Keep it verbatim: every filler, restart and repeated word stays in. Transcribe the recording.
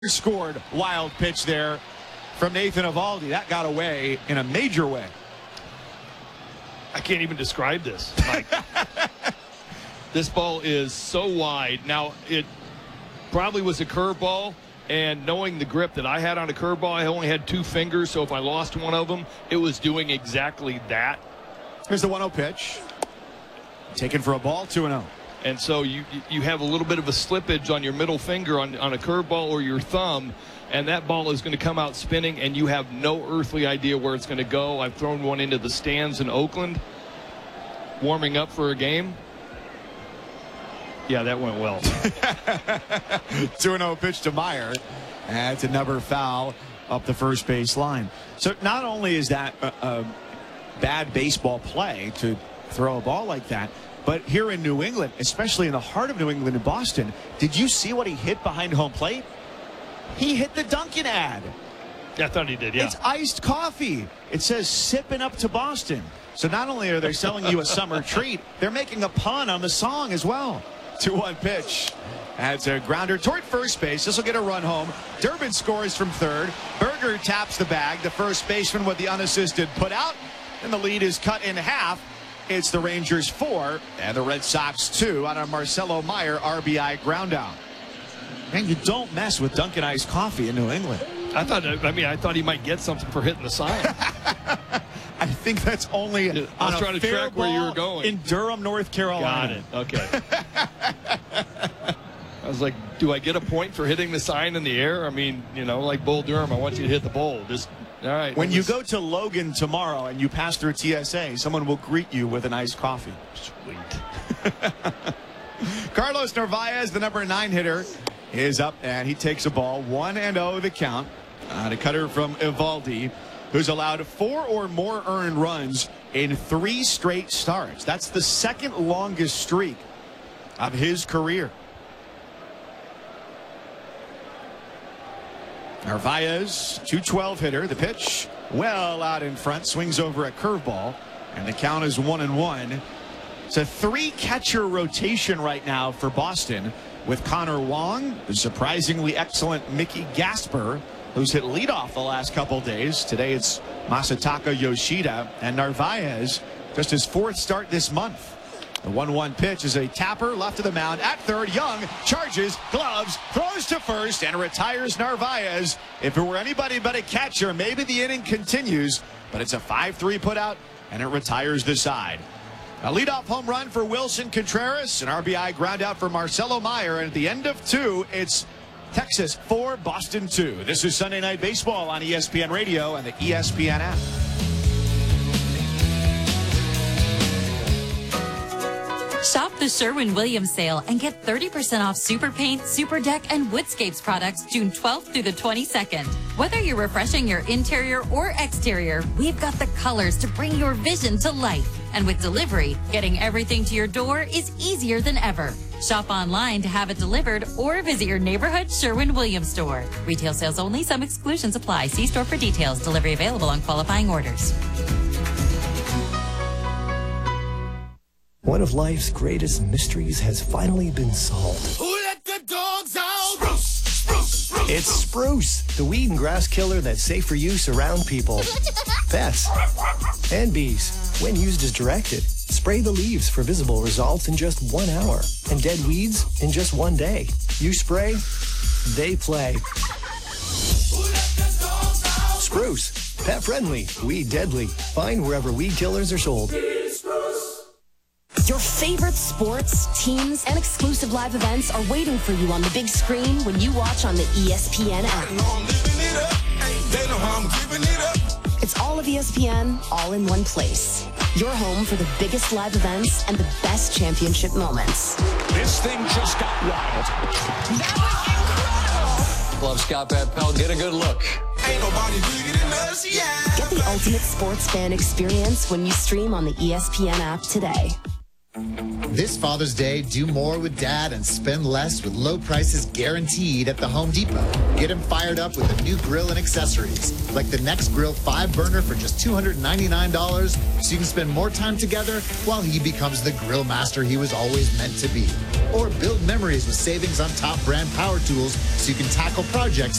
Scored. Wild pitch there from Nathan Eovaldi. That got away in a major way. I can't even describe this, Mike. This ball is so wide. Now, it probably was a curveball, and knowing the grip that I had on a curveball, I only had two fingers, so if I lost one of them, it was doing exactly that. Here's the one oh pitch. Taken for a ball, two and oh. And so you you have a little bit of a slippage on your middle finger on, on a curveball or your thumb, and that ball is going to come out spinning, and you have no earthly idea where it's going to go. I've thrown one into the stands in Oakland, warming up for a game. Yeah, that went well. two and oh pitch to Meyer. That's another foul up the first base line. So not only is that a, a bad baseball play to throw a ball like that, but here in New England, especially in the heart of New England in Boston, did you see what he hit behind home plate? He hit the Dunkin' ad. I thought he did, yeah. It's iced coffee. It says sipping up to Boston. So not only are they selling you a summer treat, they're making a pun on the song as well. two one pitch. That's a grounder toward first base. This will get a run home. Durbin scores from third. Berger taps the bag. The first baseman with the unassisted put out. And the lead is cut in half. It's the Rangers four and the Red Sox two on a Marcelo Meyer R B I ground out. And you don't mess with Dunkin' iced coffee in New England. I thought, I mean, I thought he might get something for hitting the sign. I think that's only I was on trying a to fair track where you were ball going. In Durham, North Carolina. Got it. Okay. I was like, do I get a point for hitting the sign in the air? I mean, you know, like Bull Durham, I want you to hit the bowl. Just, all right. When you go to Logan tomorrow and you pass through T S A, someone will greet you with an iced coffee. Sweet. Carlos Narvaez, the number nine hitter, is up, and he takes a ball. one and oh the count. Uh, the cutter from Eovaldi, who's allowed four or more earned runs in three straight starts. That's the second longest streak of his career. Narvaez, two twelve hitter. The pitch well out in front, swings over a curveball, and the count is one and one. It's a three catcher rotation right now for Boston, with Connor Wong, the surprisingly excellent Mickey Gasper, who's hit leadoff the last couple days. Today it's Masataka Yoshida, and Narvaez, just his fourth start this month. The one one pitch is a tapper left of the mound at third. Young charges, gloves, throws to first, and retires Narvaez. If it were anybody but a catcher, maybe the inning continues, but it's a five three put out, and it retires the side. A leadoff home run for Wilson Contreras, an R B I ground out for Marcelo Meyer, and at the end of two, it's Texas four, Boston two. This is Sunday Night Baseball on E S P N Radio and the E S P N app. Shop the Sherwin-Williams sale and get thirty percent off Super Paint, Super Deck, and Woodscapes products June twelfth through the twenty-second. Whether you're refreshing your interior or exterior, we've got the colors to bring your vision to life. And with delivery, getting everything to your door is easier than ever. Shop online to have it delivered or visit your neighborhood Sherwin-Williams store. Retail sales only. Some exclusions apply. See store for details. Delivery available on qualifying orders. One of life's greatest mysteries has finally been solved. Who let the dogs out? Spruce, spruce, spruce. It's Spruce, the weed and grass killer that's safe for use around people, pets, and bees. When used as directed, spray the leaves for visible results in just one hour, and dead weeds in just one day. You spray, they play. Who let the dogs out? Spruce, pet friendly, weed deadly. Find wherever weed killers are sold. Your favorite sports, teams, and exclusive live events are waiting for you on the big screen when you watch on the E S P N app. It's all of E S P N, all in one place. Your home for the biggest live events and the best championship moments. This thing just got wild. That was incredible. Love Scott Van Pelt. Get a good look. Ain't nobody bigger than us, yeah. Get the ultimate sports fan experience when you stream on the E S P N app today. This Father's Day, do more with Dad and spend less with low prices guaranteed at the Home Depot. Get him fired up with a new grill and accessories, like the Next Grill five burner for just two hundred ninety-nine dollars, so you can spend more time together while he becomes the grill master he was always meant to be. Or build memories with savings on top brand power tools so you can tackle projects